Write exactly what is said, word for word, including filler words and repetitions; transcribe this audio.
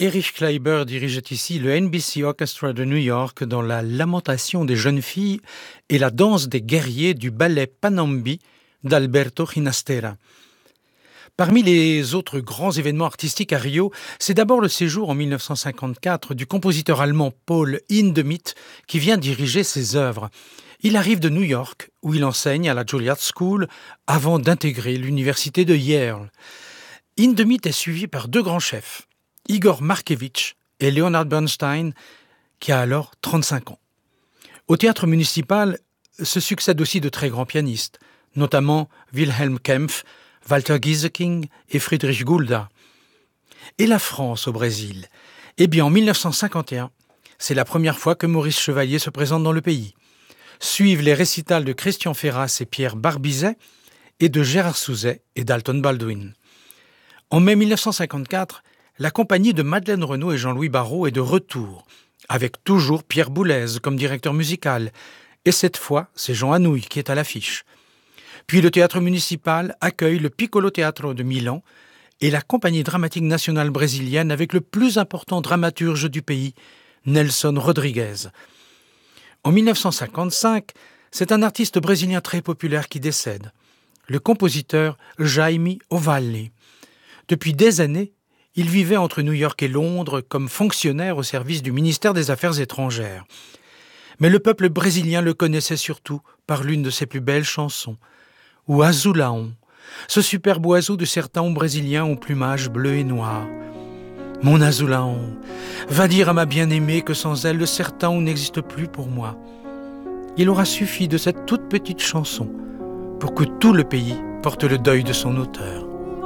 Erich Kleiber dirigeait ici le N B C Orchestra de New York dans la lamentation des jeunes filles et la danse des guerriers du ballet Panambi d'Alberto Ginastera. Parmi les autres grands événements artistiques à Rio, c'est d'abord le séjour en mille neuf cent cinquante-quatre du compositeur allemand Paul Hindemith qui vient diriger ses œuvres. Il arrive de New York, où il enseigne à la Juilliard School, avant d'intégrer l'université de Yale. Hindemith est suivi par deux grands chefs, Igor Markevitch et Leonard Bernstein, qui a alors trente-cinq ans. Au théâtre municipal se succèdent aussi de très grands pianistes, notamment Wilhelm Kempff, Walter Gieseking et Friedrich Gulda. Et la France au Brésil? Eh bien, en mille neuf cent cinquante et un, c'est la première fois que Maurice Chevalier se présente dans le pays. Suivent les récitals de Christian Ferras et Pierre Barbizet et de Gérard Souzet et Dalton Baldwin. En mai mille neuf cent cinquante-quatre, la compagnie de Madeleine Renaud et Jean-Louis Barrault est de retour, avec toujours Pierre Boulez comme directeur musical. Et cette fois, c'est Jean Anouilh qui est à l'affiche. Puis le théâtre municipal accueille le Piccolo Teatro de Milan et la compagnie dramatique nationale brésilienne avec le plus important dramaturge du pays, Nelson Rodrigues. En mille neuf cent cinquante-cinq, c'est un artiste brésilien très populaire qui décède, le compositeur Jaime Ovalle. Depuis des années, il vivait entre New York et Londres comme fonctionnaire au service du ministère des Affaires étrangères. Mais le peuple brésilien le connaissait surtout par l'une de ses plus belles chansons, ou Azulaon, ce superbe oiseau de sertão brésilien au plumage bleu et noir. Mon Azulaon, va dire à ma bien-aimée que sans elle, le sertão n'existe plus pour moi. Il aura suffi de cette toute petite chanson pour que tout le pays porte le deuil de son auteur.